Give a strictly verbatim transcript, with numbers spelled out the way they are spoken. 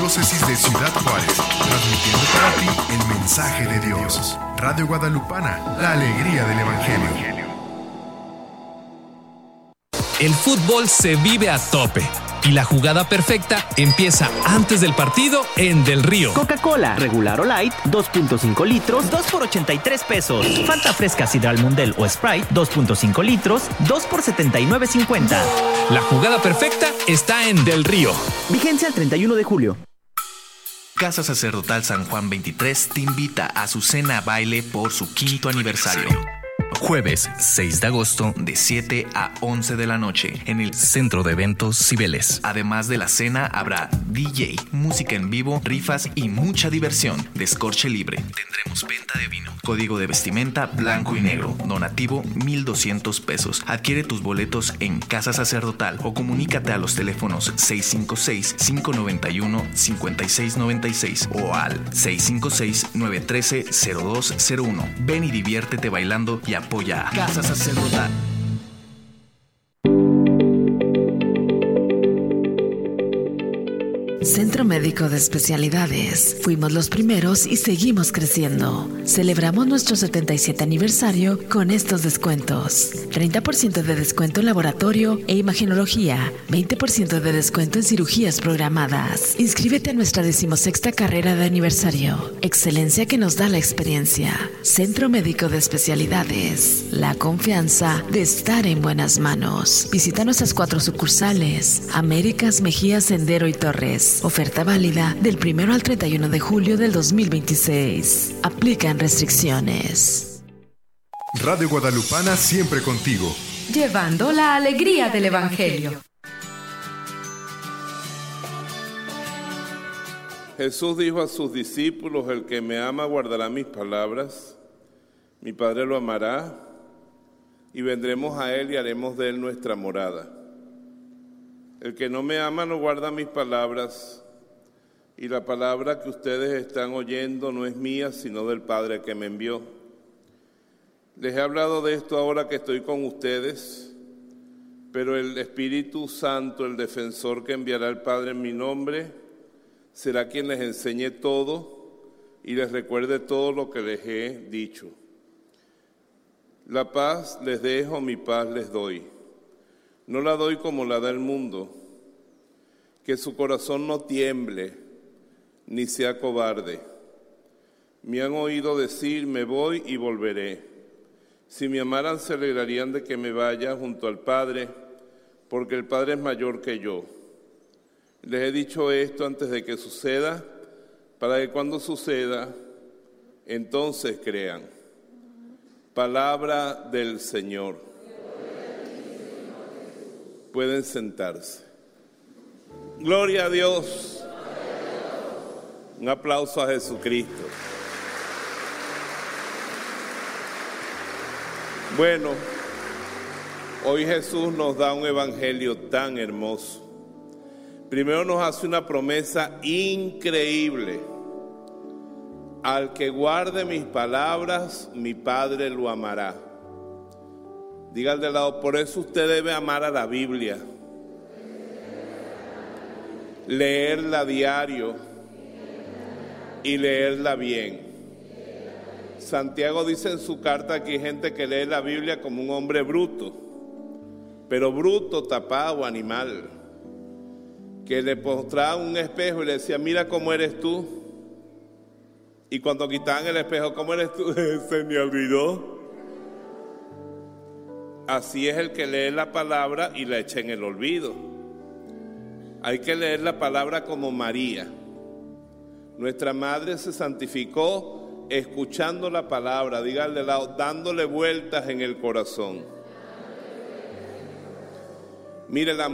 Arquidiócesis de Ciudad Juárez, transmitiendo para ti el mensaje de Dios. Radio Guadalupana, la alegría del Evangelio. El fútbol se vive a tope y la jugada perfecta empieza antes del partido en Del Río. Coca-Cola, regular o light, dos punto cinco litros, dos por ochenta y tres pesos. Fanta fresca Sidral Mundel o Sprite, dos punto cinco litros, dos por setenta y nueve cincuenta. La jugada perfecta está en Del Río. Vigencia el treinta y uno de julio. Casa Sacerdotal San Juan veintitrés te invita a su cena baile por su quinto aniversario. Jueves seis de agosto de siete a once de la noche en el Centro de Eventos Cibeles. Además de la cena habrá D J, música en vivo, rifas y mucha diversión. Descorche libre. Tendremos venta de vino. Código de vestimenta blanco y negro. Donativo mil doscientos pesos. Adquiere tus boletos en Casa Sacerdotal o comunícate a los teléfonos seis cinco seis, cinco nueve uno, cinco seis nueve seis o al seis cinco seis, nueve uno tres, cero dos cero uno. Ven y diviértete bailando y apoya a Casa Sacerdotal. Centro Médico de Especialidades. Fuimos los primeros y seguimos creciendo. Celebramos nuestro setenta y siete aniversario con estos descuentos. treinta por ciento de descuento en laboratorio e imagenología. veinte por ciento de descuento en cirugías programadas. Inscríbete a nuestra decimosexta carrera de aniversario. Excelencia que nos da la experiencia. Centro Médico de Especialidades. La confianza de estar en buenas manos. Visita nuestras cuatro sucursales. Américas, Mejía, Sendero y Torres. Oferta válida del primero al treinta y uno de julio del dos mil veintiséis. Aplican restricciones. Radio Guadalupana siempre contigo. Llevando la alegría del Evangelio. Jesús dijo a sus discípulos: el que me ama guardará mis palabras, mi Padre lo amará, y vendremos a él y haremos de él nuestra morada. El que no me ama no guarda mis palabras, y la palabra que ustedes están oyendo no es mía, sino del Padre que me envió. Les he hablado de esto ahora que estoy con ustedes, pero el Espíritu Santo, el defensor que enviará el Padre en mi nombre, será quien les enseñe todo y les recuerde todo lo que les he dicho. La paz les dejo, mi paz les doy. No la doy como la da el mundo. Que su corazón no tiemble, ni sea cobarde. Me han oído decir, me voy y volveré. Si me amaran, se alegrarían de que me vaya junto al Padre, porque el Padre es mayor que yo. Les he dicho esto antes de que suceda, para que cuando suceda, entonces crean. Palabra del Señor. Pueden sentarse. Gloria a Dios. Un aplauso a Jesucristo. Bueno, hoy Jesús nos da un evangelio tan hermoso. Primero nos hace una promesa increíble. Al que guarde mis palabras, mi Padre lo amará. Diga al de lado, por eso usted debe amar a la Biblia. Leerla diario y leerla bien. Santiago dice en su carta que hay gente que lee la Biblia como un hombre bruto, pero bruto, tapado, animal, que le mostraba un espejo y le decía, mira cómo eres tú, y cuando quitaban el espejo, ¿cómo eres tú? Se me olvidó. Así es el que lee la palabra y la echa en el olvido. Hay que leer la palabra como María. Nuestra madre se santificó escuchando la palabra, dígale al lado, dándole vueltas en el corazón. Mire, la